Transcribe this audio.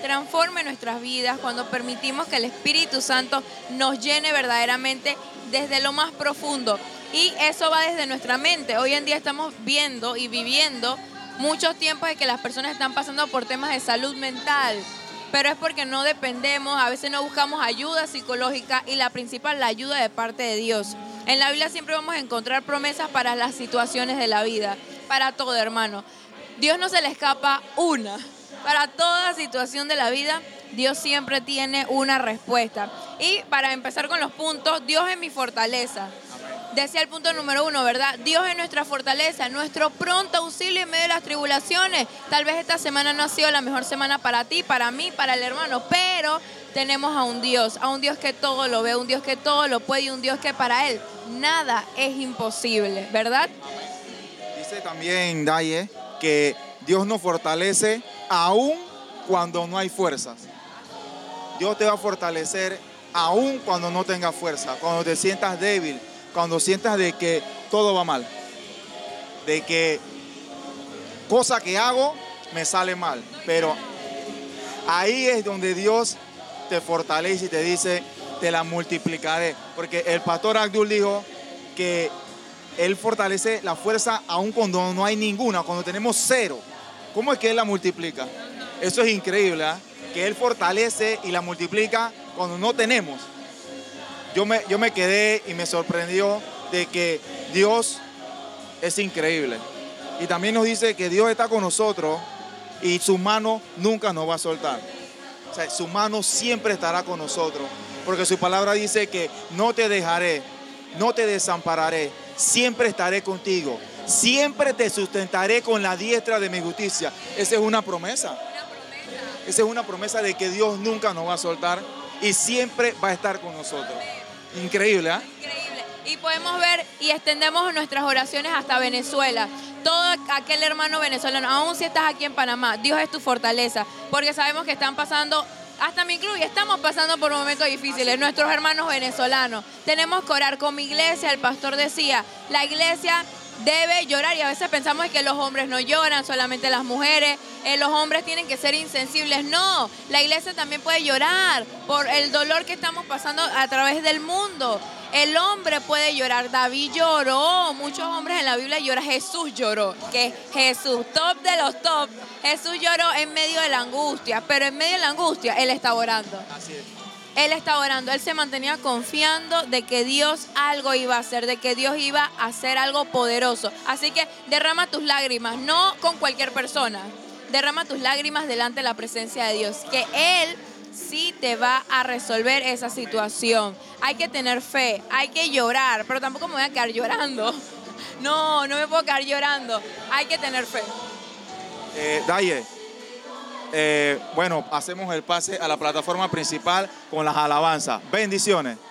transforme nuestras vidas, cuando permitimos que el Espíritu Santo nos llene verdaderamente desde lo más profundo. Y eso va desde nuestra mente. Hoy en día estamos viendo y viviendo muchos tiempos de que las personas están pasando por temas de salud mental, pero es porque no dependemos, a veces no buscamos ayuda psicológica y la principal, la ayuda de parte de Dios. En la Biblia siempre vamos a encontrar promesas para las situaciones de la vida, para todo, hermano. Dios no se le escapa una. Para toda situación de la vida, Dios siempre tiene una respuesta. Y para empezar con los puntos, Dios es mi fortaleza. Decía el punto número 1, ¿verdad? Dios es nuestra fortaleza, nuestro pronto auxilio en medio de las tribulaciones. Tal vez esta semana no ha sido la mejor semana para ti, para mí, para el hermano, pero tenemos a un Dios que todo lo ve, un Dios que todo lo puede y un Dios que para Él nada es imposible, ¿verdad? Dice también, Daye, que Dios nos fortalece aún cuando no hay fuerzas. Dios te va a fortalecer aún cuando no tengas fuerza, cuando te sientas débil, cuando sientas de que todo va mal, de que cosa que hago me sale mal, pero ahí es donde Dios te fortalece y te dice, te la multiplicaré, porque el pastor Abdul dijo que Él fortalece la fuerza aún cuando no hay ninguna, cuando tenemos cero. ¿Cómo es que Él la multiplica? Eso es increíble, ¿eh? Que Él fortalece y la multiplica cuando no tenemos. Yo me quedé y me sorprendió de que Dios es increíble. Y también nos dice que Dios está con nosotros y su mano nunca nos va a soltar. O sea, su mano siempre estará con nosotros. Porque su palabra dice que no te dejaré, no te desampararé, siempre estaré contigo. Siempre te sustentaré con la diestra de mi justicia. Esa es una promesa. Esa es una promesa de que Dios nunca nos va a soltar y siempre va a estar con nosotros. Increíble, ¿eh? Increíble. Y podemos ver y extendemos nuestras oraciones hasta Venezuela. Todo aquel hermano venezolano, aún si estás aquí en Panamá, Dios es tu fortaleza, porque sabemos que están pasando, hasta me incluye, estamos pasando por momentos difíciles, nuestros hermanos venezolanos. Tenemos que orar como iglesia, el pastor decía, la iglesia debe llorar y a veces pensamos que los hombres no lloran, solamente las mujeres, los hombres tienen que ser insensibles. No, la iglesia también puede llorar por el dolor que estamos pasando a través del mundo. El hombre puede llorar, David lloró, muchos hombres en la Biblia lloran, Jesús lloró, que es Jesús, top de los top. Jesús lloró en medio de la angustia, pero en medio de la angustia Él está orando. Así es. Él estaba orando, él se mantenía confiando de que Dios algo iba a hacer, de que Dios iba a hacer algo poderoso. Así que derrama tus lágrimas, no con cualquier persona. Derrama tus lágrimas delante de la presencia de Dios, que Él sí te va a resolver esa situación. Hay que tener fe, hay que llorar, pero tampoco me voy a quedar llorando. No me puedo quedar llorando. Hay que tener fe. Daye, bueno, hacemos el pase a la plataforma principal con las alabanzas. Bendiciones.